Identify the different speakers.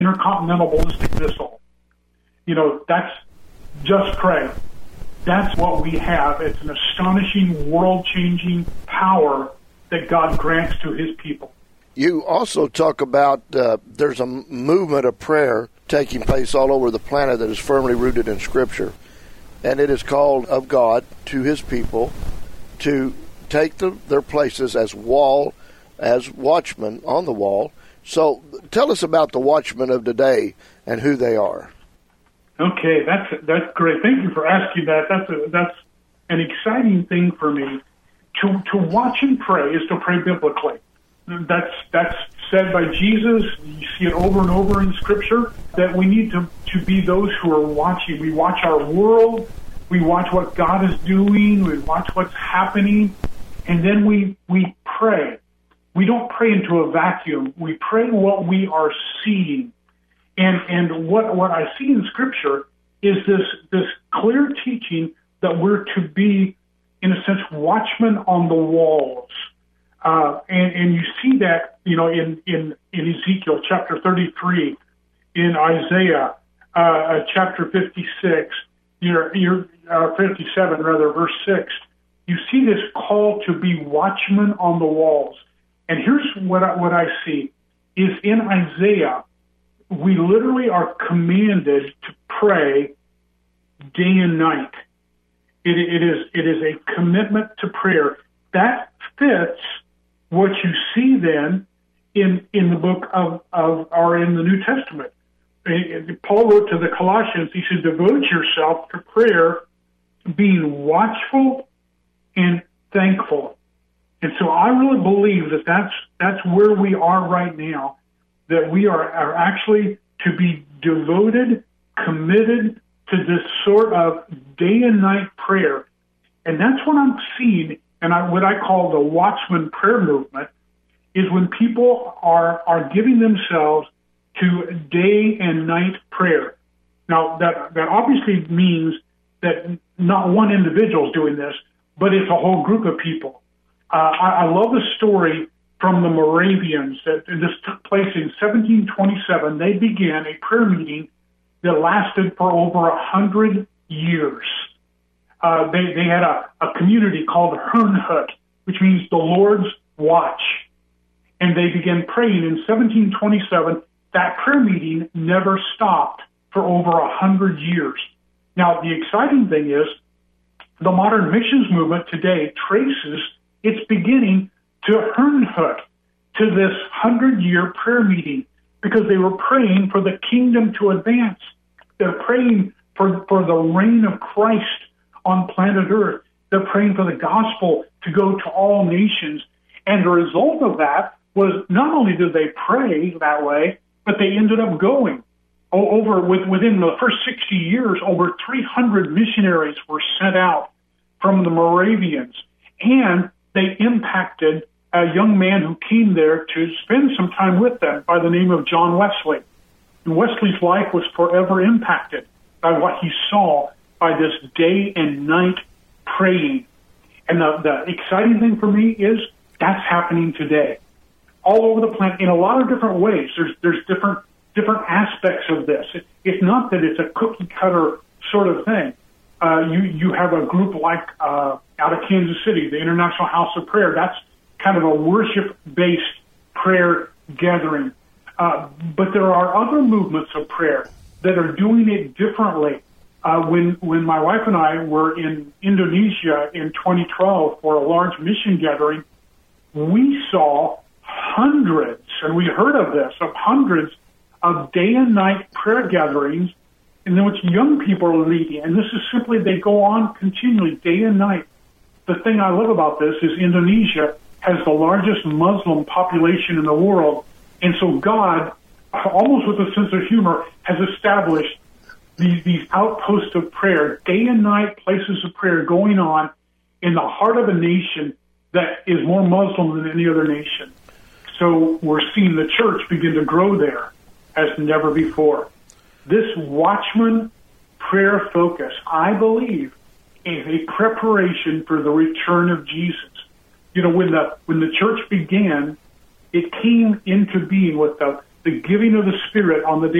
Speaker 1: intercontinental ballistic missile. That's just pray. That's what we have. It's an astonishing, world-changing power that God grants to his people.
Speaker 2: You also talk about there's a movement of prayer taking place all over the planet that is firmly rooted in Scripture. And it is called of God to his people to take their places as watchmen on the wall. So tell us about the watchmen of today and who they are.
Speaker 1: Okay, that's great. Thank you for asking that. That's an exciting thing for me. To watch and pray is to pray biblically. That's said by Jesus. You see it over and over in Scripture that we need to be those who are watching. We watch our world. We watch what God is doing. We watch what's happening. And then we pray. We don't pray into a vacuum. We pray what we are seeing. And what I see in Scripture is this clear teaching that we're to be, in a sense, watchmen on the walls. And you see that, in Ezekiel chapter 33, in Isaiah chapter 56, 57 rather, verse 6. You see this call to be watchmen on the walls. And here's what I see is in Isaiah, we literally are commanded to pray day and night. It is a commitment to prayer. That fits what you see then in the book or in the New Testament. Paul wrote to the Colossians, he said, devote yourself to prayer, being watchful and thankful. And so I really believe that's where we are right now, that we are actually to be devoted, committed to this sort of day and night prayer. And that's what I'm seeing, and what I call the Watchman prayer movement, is when people are giving themselves to day and night prayer. Now, that obviously means that not one individual is doing this, but it's a whole group of people. I love the story from the Moravians that this took place in 1727. They began a prayer meeting that lasted for over 100 years. They had a community called Herrnhut, which means the Lord's Watch. And they began praying in 1727. That prayer meeting never stopped for over 100 years. Now, the exciting thing is the modern missions movement today traces its beginning to Herrnhut, to this 100-year prayer meeting, because they were praying for the kingdom to advance. They're praying for the reign of Christ on planet Earth. They're praying for the gospel to go to all nations. And the result of that was not only did they pray that way, but they ended up going. Within the first 60 years, over 300 missionaries were sent out from the Moravians. And they impacted a young man who came there to spend some time with them by the name of John Wesley. And Wesley's life was forever impacted by what he saw by this day and night praying. And the exciting thing for me is that's happening today. All over the planet in a lot of different ways. There's different aspects of this. It's not that it's a cookie cutter sort of thing. You have a group like out of Kansas City, the International House of Prayer. That's kind of a worship-based prayer gathering. But there are other movements of prayer that are doing it differently. When my wife and I were in Indonesia in 2012 for a large mission gathering, we saw hundreds, and we heard of this, of hundreds of day and night prayer gatherings in which young people are leading. And this is simply, they go on continually, day and night. The thing I love about this is Indonesia has the largest Muslim population in the world. And so God, almost with a sense of humor, has established these outposts of prayer, day and night places of prayer going on in the heart of a nation that is more Muslim than any other nation. So we're seeing the church begin to grow there as never before. This Watchman prayer focus, I believe, is a preparation for the return of Jesus. You know, when the church began, it came into being with the the giving of the Spirit on the day